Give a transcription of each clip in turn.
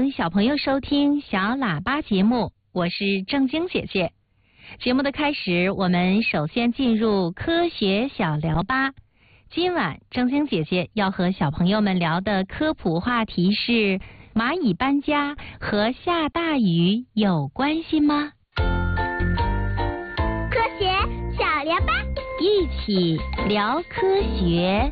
迎小朋友收听小喇叭节目，我是正晶姐姐。节目的开始，我们首先进入科学小聊吧。今晚正晶姐姐要和小朋友们聊的科普话题是：蚂蚁搬家和下大雨有关系吗？ 科学小聊吧， 一起聊科学。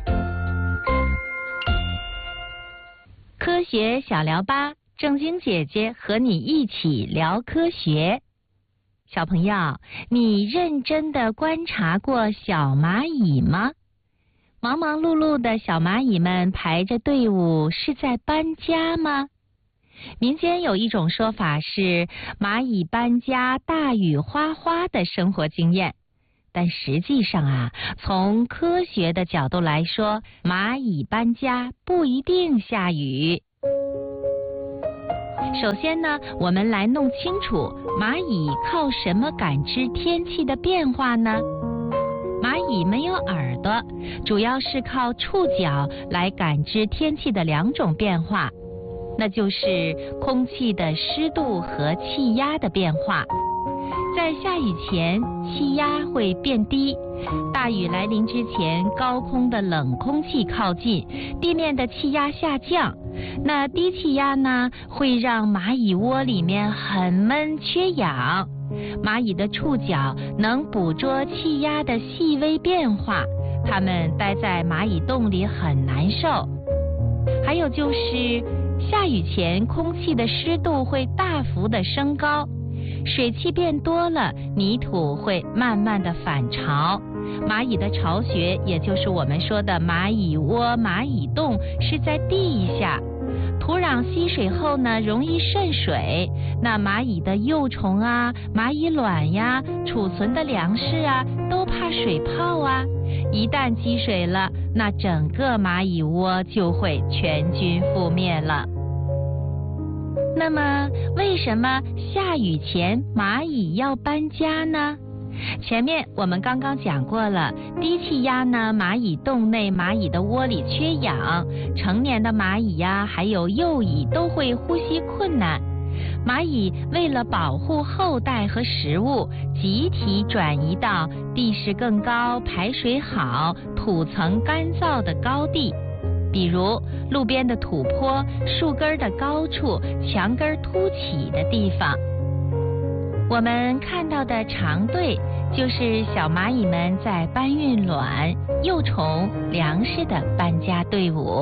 科学小聊吧，正晶姐姐和你一起聊科学。小朋友，你认真的观察过小蚂蚁吗？忙忙碌碌的小蚂蚁们排着队伍，是在搬家吗？民间有一种说法是蚂蚁搬家大雨哗哗的生活经验，但实际上从科学的角度来说，蚂蚁搬家不一定下雨。首先呢，我们来弄清楚蚂蚁靠什么感知天气的变化呢？蚂蚁没有耳朵，主要是靠触角来感知天气的两种变化，那就是空气的湿度和气压的变化。在下雨前，气压会变低，大雨来临之前，高空的冷空气靠近，地面的气压下降。那低气压呢，会让蚂蚁窝里面很闷缺氧。蚂蚁的触角能捕捉气压的细微变化，它们待在蚂蚁洞里很难受。还有就是下雨前空气的湿度会大幅的升高，水汽变多了，泥土会慢慢的反潮。蚂蚁的巢穴，也就是我们说的蚂蚁窝、蚂蚁洞，是在地下。土壤吸水后呢，容易渗水。那蚂蚁的幼虫蚂蚁卵储存的粮食都怕水泡一旦积水了，那整个蚂蚁窝就会全军覆灭了。那么为什么下雨前蚂蚁要搬家呢？前面我们刚刚讲过了，低气压呢，蚂蚁洞内蚂蚁的窝里缺氧，成年的蚂蚁还有幼蚁都会呼吸困难。蚂蚁为了保护后代和食物，集体转移到地势更高、排水好、土层干燥的高地，比如路边的土坡、树根的高处、墙根凸起的地方。我们看到的长队就是小蚂蚁们在搬运卵、幼虫、粮食的搬家队伍。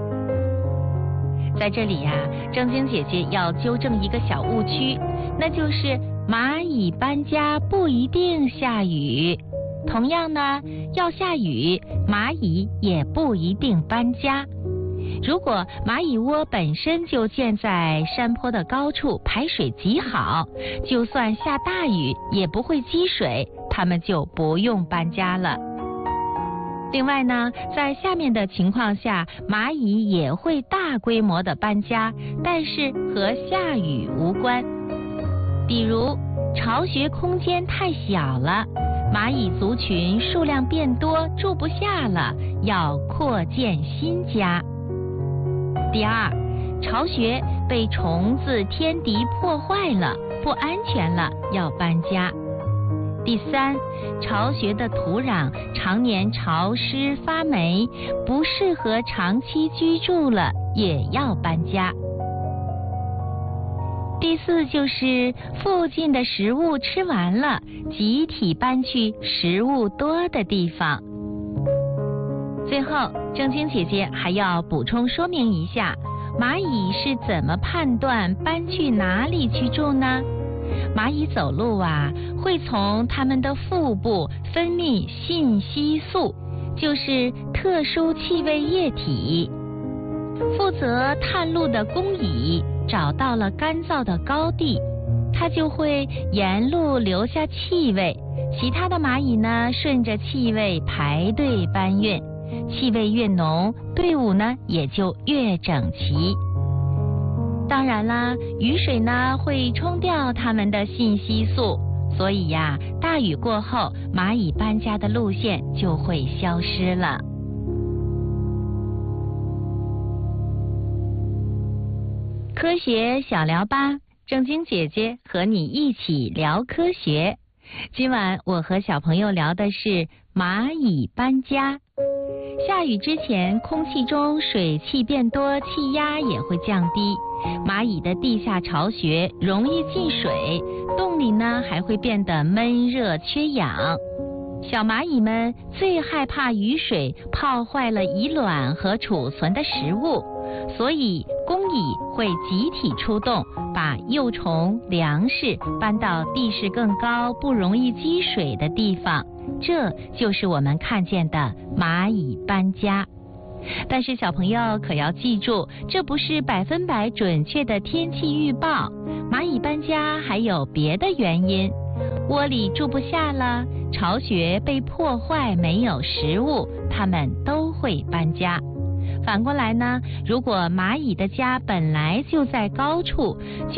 在这里正晶姐姐要纠正一个小误区，那就是蚂蚁搬家不一定下雨。同样呢，要下雨，蚂蚁也不一定搬家。如果蚂蚁窝本身就建在山坡的高处，排水极好，就算下大雨也不会积水，它们就不用搬家了。另外呢，在下面的情况下，蚂蚁也会大规模的搬家，但是和下雨无关。比如巢穴空间太小了，蚂蚁族群数量变多，住不下了，要扩建新家。第二，巢穴被虫子、天敌破坏了，不安全了，要搬家。第三，巢穴的土壤常年潮湿发霉，不适合长期居住了，也要搬家。第四，就是附近的食物吃完了，集体搬去食物多的地方。最后，正晶姐姐还要补充说明一下，蚂蚁是怎么判断搬去哪里去住呢？蚂蚁走路会从它们的腹部分泌信息素，就是特殊气味液体。负责探路的工蚁找到了干燥的高地，它就会沿路留下气味，其他的蚂蚁呢，顺着气味排队搬运。气味越浓，队伍呢也就越整齐。当然啦，雨水呢会冲掉它们的信息素，所以大雨过后，蚂蚁搬家的路线就会消失了。 科学小聊吧，正经姐姐和你一起聊科学。今晚我和小朋友聊的是蚂蚁搬家。下雨之前，空气中水汽变多，气压也会降低。蚂蚁的地下巢穴容易进水，洞里呢还会变得闷热缺氧。小蚂蚁们最害怕雨水泡坏了蚁卵和储存的食物，所以工蚁会集体出动，把幼虫、粮食搬到地势更高、不容易积水的地方。这就是我们看见的蚂蚁搬家。但是小朋友可要记住，这不是100%准确的天气预报。蚂蚁搬家还有别的原因，窝里住不下了，巢穴被破坏，没有食物，它们都会搬家。反过来呢，如果蚂蚁的家本来就在高处，